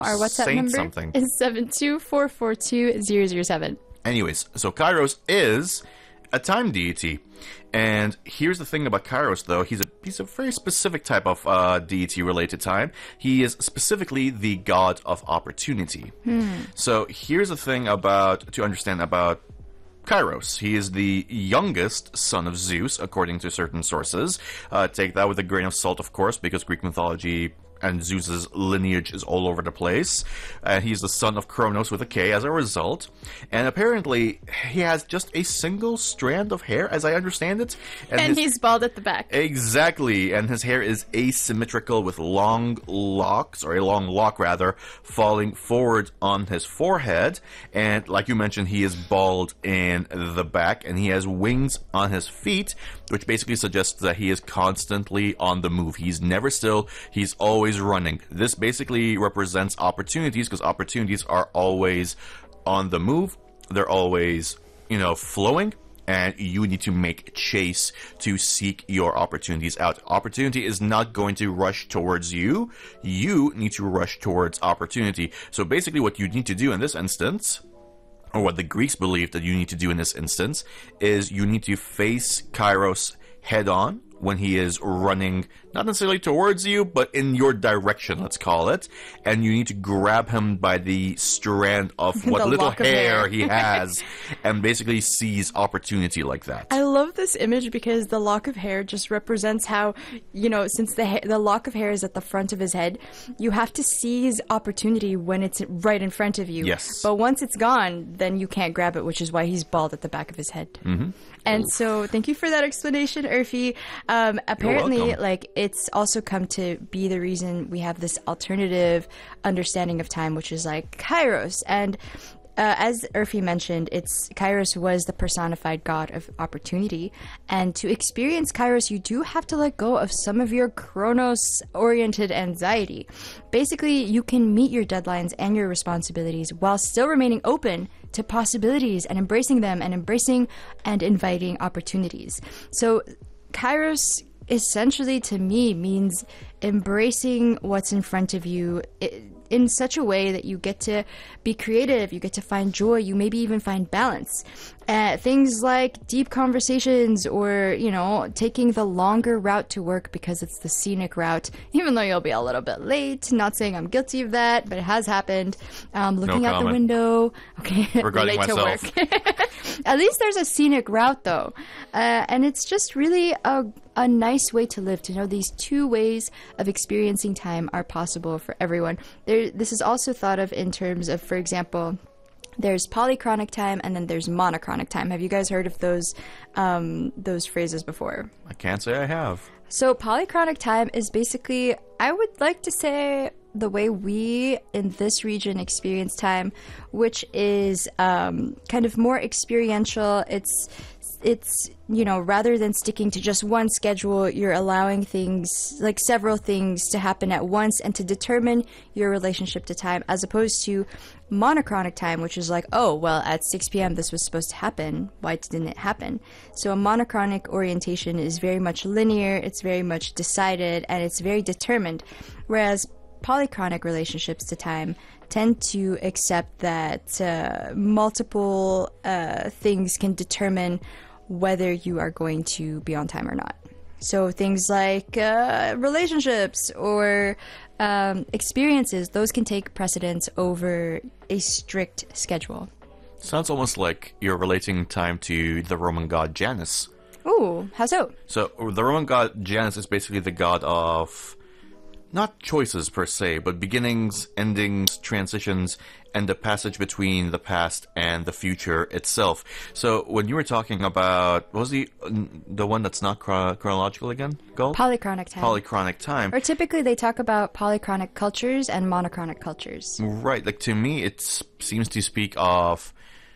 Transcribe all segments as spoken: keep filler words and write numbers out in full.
Our WhatsApp Saint number something. is seven two four four two zero zero seven. Anyways, so Kairos is a time deity. And here's the thing about Kairos, though. He's a he's a very specific type of uh, deity-related time. He is specifically the god of opportunity. Hmm. So here's the thing about to understand about Kairos. He is the youngest son of Zeus, according to certain sources. Uh, take that with a grain of salt, of course, because Greek mythology and Zeus's lineage is all over the place. Uh, he's the son of Kronos with a K as a result. And apparently, he has just a single strand of hair, as I understand it. And, his- he's bald at the back. Exactly, and his hair is asymmetrical with long locks, or a long lock rather, falling forward on his forehead. And like you mentioned, he is bald in the back, and he has wings on his feet, which basically suggests that he is constantly on the move. He's never still, he's always running. This basically represents opportunities, because opportunities are always on the move. They're always, you know, flowing. And you need to make chase to seek your opportunities out. Opportunity is not going to rush towards you. You need to rush towards opportunity. So basically what you need to do in this instance, or what the Greeks believed that you need to do in this instance, is you need to face Kairos head on when he is running, not necessarily towards you, but in your direction, let's call it. And you need to grab him by the strand of what The little lock of hair hair. he has, and basically seize opportunity like that. I love this image because the lock of hair just represents how, you know, since the ha- the lock of hair is at the front of his head, you have to seize opportunity when it's right in front of you. Yes. But once it's gone, then you can't grab it, which is why he's bald at the back of his head. Mm-hmm. And so, thank you for that explanation, Urfi. Um, apparently, welcome. like, it's also come to be the reason we have this alternative understanding of time, which is like Kairos. And Uh, as Urfi mentioned, it's Kairos was the personified god of opportunity, and to experience Kairos, you do have to let go of some of your Chronos-oriented anxiety. Basically, you can meet your deadlines and your responsibilities while still remaining open to possibilities and embracing them and embracing and inviting opportunities. So, Kairos essentially, to me, means embracing what's in front of you in such a way that you get to be creative, you get to find joy, you maybe even find balance. Uh, things like deep conversations, or, you know, taking the longer route to work because it's the scenic route, even though you'll be a little bit late. Not saying I'm guilty of that, but it has happened. Um, looking No out the comment. window. Okay, Regarding late to myself. work. At least there's a scenic route, though. Uh, and it's just really a, a nice way to live, to know these two ways of experiencing time are possible for everyone. There, this is also thought of in terms of, for example, there's polychronic time and then there's monochronic time. Have you guys heard of those um, those phrases before? I can't say I have. So polychronic time is basically, I would like to say, the way we in this region experience time, which is um, kind of more experiential. It's it's you know, rather than sticking to just one schedule, you're allowing things, like several things, to happen at once and to determine your relationship to time, as opposed to monochronic time, which is like, oh, well, at six p.m. this was supposed to happen, why didn't it happen? So a monochronic orientation is very much linear, it's very much decided, and it's very determined, whereas polychronic relationships to time tend to accept that uh, multiple uh, things can determine whether you are going to be on time or not. So things like uh, relationships or um, experiences, those can take precedence over a strict schedule. Sounds almost like you're relating time to the Roman god Janus. Ooh, how so? So the Roman god Janus is basically the god of not choices per se, but beginnings, endings, transitions, and the passage between the past and the future itself. So when you were talking about, what was the the one that's not chron- chronological again? Called? Polychronic time. Polychronic time. Or typically they talk about polychronic cultures and monochronic cultures. Right, like to me it seems to speak of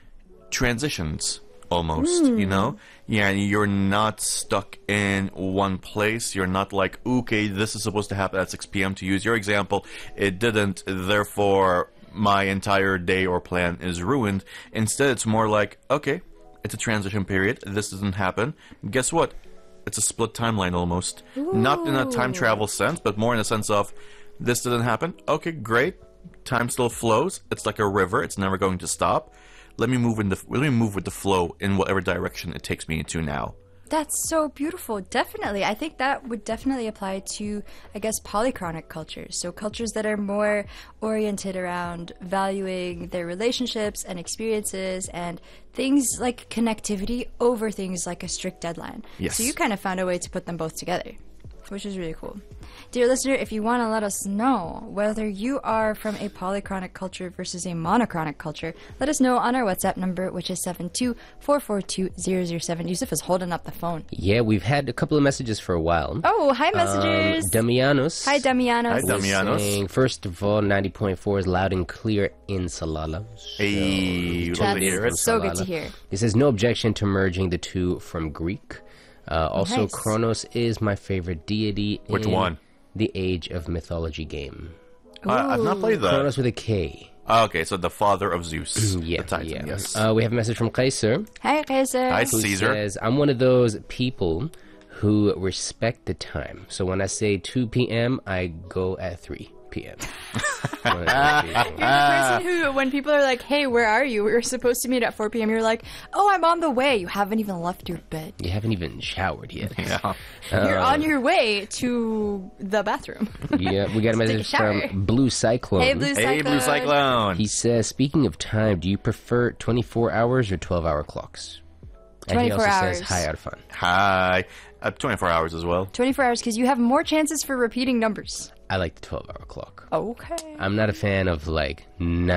transitions almost, Mm. you know? Yeah, you're not stuck in one place. You're not like, okay, this is supposed to happen at six p.m. to use your example. It didn't, therefore my entire day or plan is ruined. Instead, it's more like, okay, it's a transition period. This doesn't happen. Guess what? It's a split timeline almost. Not in a time travel sense, but more in a sense of, this didn't happen. Okay, great. time still flows. It's like a river. It's never going to stop. Let me move in the let me move with the flow in whatever direction it takes me into now. That's so beautiful. Definitely. I think that would definitely apply to, I guess, polychronic cultures. So cultures that are more oriented around valuing their relationships and experiences and things like connectivity over things like a strict deadline. Yes. So you kind of found a way to put them both together, which is really cool. Dear listener, if you want to let us know whether you are from a polychronic culture versus a monochronic culture, let us know on our WhatsApp number, which is seven two four four two zero zero seven. Yusuf is holding up the phone. Yeah, we've had a couple of messages for a while. Oh, hi, messengers. Um, Damianos. Hi, Damianos. Hi, Damianos. Saying, first of all, ninety point four is loud and clear in Salalah. So, Hey, tuned love to in hear from it. So good Salalah. to hear. He says, no objection to merging the two from Greek. Uh, also, Nice. Kronos is my favorite deity Which in one? the Age of Mythology game. Uh, I've not played that. Kronos with a K. Oh, okay, so the father of Zeus. Yeah, the Titan, yeah. yes. Uh, we have a message from Kaiser, Hi, Kaiser. Hi, who Caesar. says, I'm one of those people who respect the time. So when I say two p.m., I go at three p.m. You're the person who, when people are like, hey, where are you? We were supposed to meet at four p.m. You're like, oh, I'm on the way. You haven't even left your bed. You haven't even showered yet. Yeah. You're on your way to the bathroom. Yeah, we got a Take a message shower. from Blue Cyclone. Hey, Blue Cyclone. Hey, Blue Cyclone. He says, speaking of time, do you prefer twenty-four hours or twelve-hour clocks? And he also twenty-four says, hours. hi, Arfan. Hi. Uh, twenty-four hours as well. twenty-four hours, because you have more chances for repeating numbers. I like the twelve-hour clock. Okay. I'm not a fan of, like,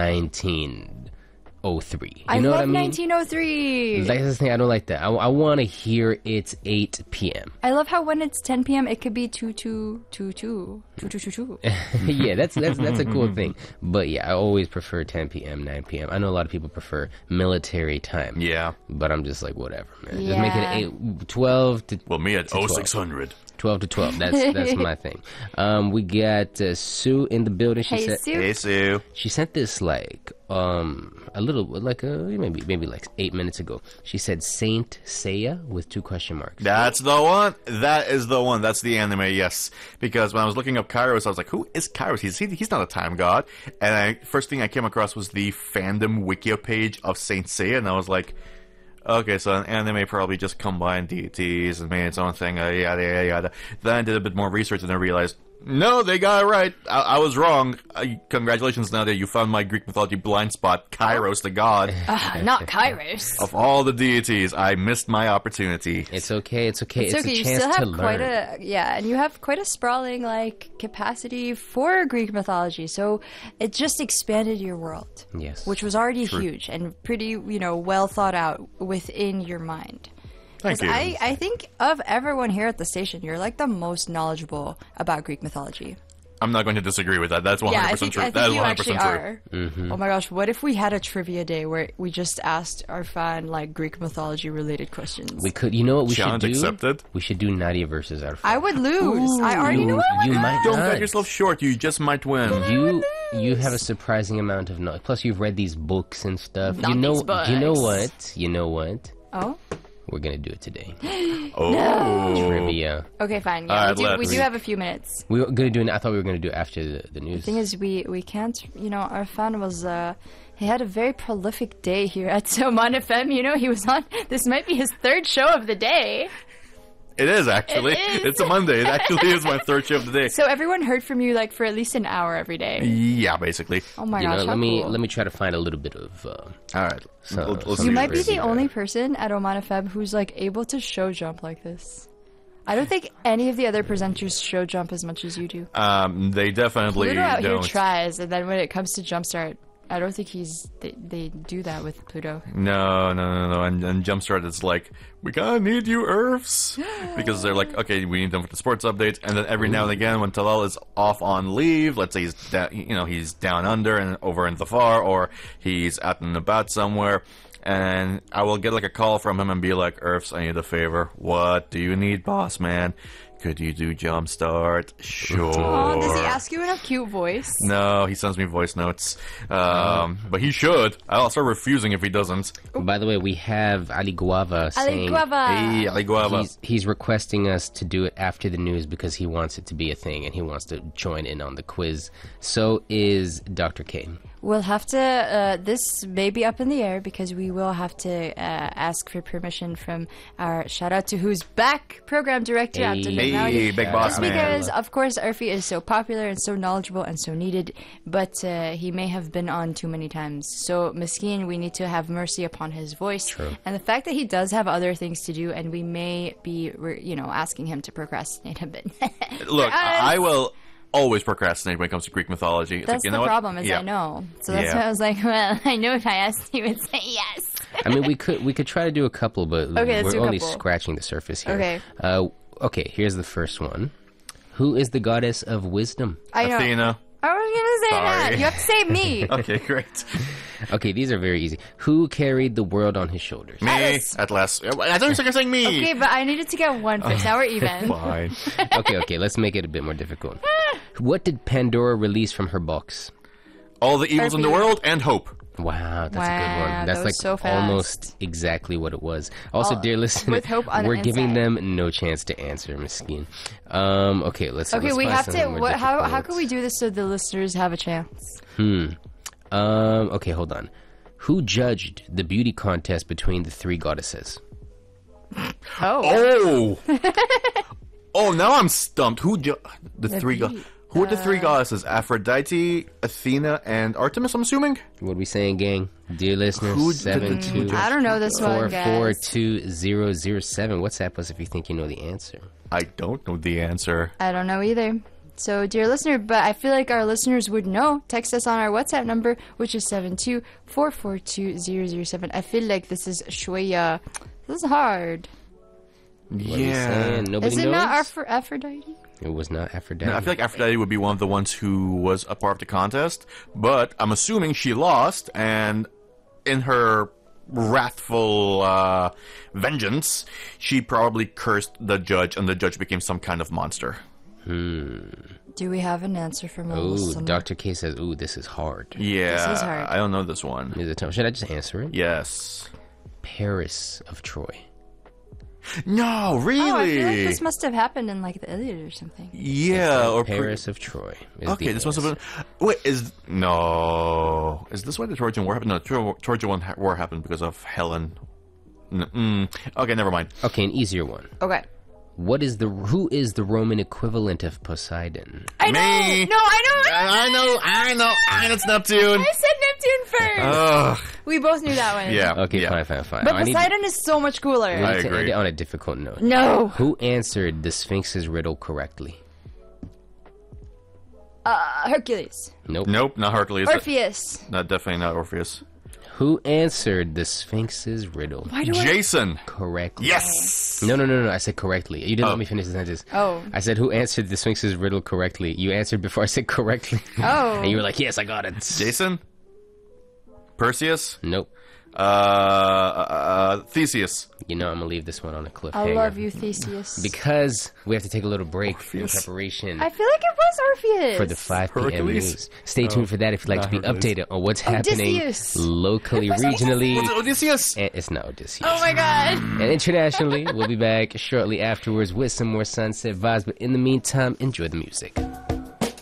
nineteen oh three. You I know love what I mean? nineteen oh three. That's the thing, I don't like that. I, I want to hear it's eight p.m. I love how when it's ten p.m. it could be two two two two two two two two. Yeah, that's that's that's a cool thing. But yeah, I always prefer ten p.m., nine p.m. I know a lot of people prefer military time. Yeah. But I'm just like, whatever, man. Just make Yeah. it eight, twelve to Well, me at oh six hundred. twelve to twelve. That's that's my thing. Um, we got uh, Sue in the building. She Hey, said Sue. Hey, Sue. she sent this like um a little like a maybe maybe like eight minutes ago. She said Saint Seiya with two question marks. That's the one. That is the one. That's the anime, yes. Because when I was looking up Kairos, I was like, who is Kairos? He's, he, he's not a time god. And I, first thing I came across was the fandom wiki page of Saint Seiya, and I was like, okay, so an anime probably just combined deities and made its own thing, uh, yada, yada, yada. Then I did a bit more research and I realized, no, they got it right. I, I was wrong. Uh, congratulations, Nadia. You found my Greek mythology blind spot, Kairos, the god. Ah, not Kairos. Of all the deities, I missed my opportunity. It's okay. It's okay. It's, It's, okay. a You chance still to have learn. quite a yeah, and you have quite a sprawling like capacity for Greek mythology. So it just expanded your world, Yes. which was already huge and pretty, you know, well thought out within your mind. Thank 'Cause you. I, I think of everyone here at the station, you're like the most knowledgeable about Greek mythology. I'm not going to disagree with that. That's one Yeah, hundred I percent think, I true. That think is you one hundred actually percent true. are. Mm-hmm. Oh my gosh, what if we had a trivia day where we just asked our fan like Greek mythology related questions? We could. You know what we Challenge should do? accepted. We should do Nadia versus Arfan. I would lose. I already know I would you lose. might Don't not. cut yourself short. You just might win. You you have a surprising amount of knowledge. Plus, you've read these books and stuff. Not you know. these You know books. what? You know what? Oh? We're gonna do it today. Oh. Trivia. Okay, fine. Yeah, Alright, we, do, we let's- do have a few minutes. We were gonna do it. I thought we were gonna do it after the, the news. The thing is, we, we can't, you know, our fan was, uh, he had a very prolific day here at Oman F M, you know, he was on, this might be his third show of the day. It is actually. It is. It's a Monday. It actually is my third show of the day. So everyone heard from you, like, for at least an hour every day. Yeah, basically. Oh my you gosh, know, how let me cool. let me try to find a little bit of. Uh, All right. So- Let's- let's so see You what might be it is. the only person at Oman F M who's, like, able to show jump like this. I don't think any of the other presenters show jump as much as you do. Um, they definitely Pluto out here don't. tries, and then when it comes to Jumpstart, I don't think he's, they, they do that with Pluto. No, no, no, no. And, and Jumpstart is like, we gotta need you, Earths. Because they're like, okay, we need them for the sports updates. And then every now and again, when Talal is off on leave, let's say he's, da- you know, he's down under and over in the far, or he's out and about somewhere, and I will get like a call from him and be like, Earths, I need a favor. What do you need, boss man? Could you do Jumpstart? Sure. Oh, does he ask you in a cute voice? No, he sends me voice notes. Um, but he should. I'll start refusing if he doesn't. By the way, we have Ali Guava Ali saying Guava. Hey, Ali Guava. he's, he's requesting us to do it after the news because he wants it to be a thing and he wants to join in on the quiz. So is Doctor K. We'll have to, uh, this may be up in the air because we will have to uh, ask for permission from our shout out to Who's Back program director, Hey. Anton Hey, McNally. big boss Just man. because, of course, Urfi is so popular and so knowledgeable and so needed, but uh, he may have been on too many times. So, Miskeen, we need to have mercy upon his voice. True. And the fact that he does have other things to do, and we may be, re- you know, asking him to procrastinate a bit. Look, For us, I will always procrastinate when it comes to Greek mythology. It's That's like, you the know what? problem, is Yeah. I know. So that's Yeah. why I was like, well, I know if I asked, he would say yes. I mean, we could we could try to do a couple, but Okay, let's we're do a only couple. scratching the surface here. Okay. Uh, okay, here's the first one. Who is the goddess of wisdom? I know. Athena. I was gonna say Sorry. that. You have to say me. Okay, great. Okay, these are very easy. Who carried the world on his shoulders? Me, Atlas. Atlas. I thought you were saying me. Okay, but I needed to get one first. Now we're even. Fine. Okay, okay, let's make it a bit more difficult. What did Pandora release from her box? All the evils in the Perfect. world and hope. Wow, that's a good Wow, one. that That's was like so fast. almost exactly what it was. Also, Oh, dear listener, with hope on the we're giving inside. them no chance to answer, Miskeen. Um, okay, let's. Okay, let's we find have to. something more What, how how difficult. can we do this so the listeners have a chance? Um. Okay, hold on. Who judged the beauty contest between the three goddesses? Oh, Oh. Oh, now I'm stumped. Who ju- the, three go- beauty- Who are the three goddesses? Aphrodite, Athena, and Artemis, I'm assuming? What are we saying, gang? Dear listeners, Who- seven two I don't know this four one, four guys. two zero zero seven. WhatsApp us if you think you know the answer. I don't know the answer. I don't know either. So, dear listener, but I feel like our listeners would know. Text us on our WhatsApp number, which is seven two four four two zero zero seven. I feel like this is shweya. This is hard. What are you saying? Nobody Is it knows. not Aph- Aphrodite? It was not Aphrodite. No, I feel like Aphrodite would be one of the ones who was a part of the contest, but I'm assuming she lost, and in her wrathful uh, vengeance, she probably cursed the judge, and the judge became some kind of monster. Do we have an answer from our Ooh, listener? Doctor K says, "Ooh, this is hard." Yeah, This is hard. I don't know this one. Is it tough? Should I just answer it? Yes. Paris of Troy. No, really? Oh, I feel like this must have happened in like the Iliad or something. Yeah, or pre- Paris of Troy. is Okay, the this must have answer. been. Wait, is no? Is this why the Trojan War happened? No, Tro- Trojan War ha- War happened because of Helen. N- mm, okay, never mind. Okay, an easier one. Okay. What is the who is the Roman equivalent of Poseidon? I know. Me. No, I know. I know, I know, I know it's Neptune. I said Neptune first. Ugh. we both knew that one. Yeah. Okay, yeah. fine, fine, fine. But I need, Poseidon is so much cooler. we need I to end agree. it on a difficult note. No. Who answered the Sphinx's riddle correctly? Uh, Hercules. Nope. Nope, not Hercules. Orpheus. Not definitely not Orpheus. Who answered the Sphinx's riddle Why do I? Jason. correctly? Yes. No, no, no, no. I said correctly. You didn't Oh. let me finish the sentence. Oh. I said who answered the Sphinx's riddle correctly. You answered before I said correctly. Oh. And you were like, yes, I got it. Jason. Perseus. Nope. Uh, uh, Theseus. You know, I'm gonna leave this one on a cliffhanger. I love you, Theseus. Because we have to take a little break Orpheus. in preparation I feel like it was Orpheus. for the five p.m. Hercules? news. Stay tuned for that if you'd like not to be Hercules. updated on what's happening Odysseus. locally, It was regionally, Was it Odysseus? and it's not Odysseus. Oh my god. And internationally, we'll be back shortly afterwards with some more sunset vibes. But in the meantime, enjoy the music.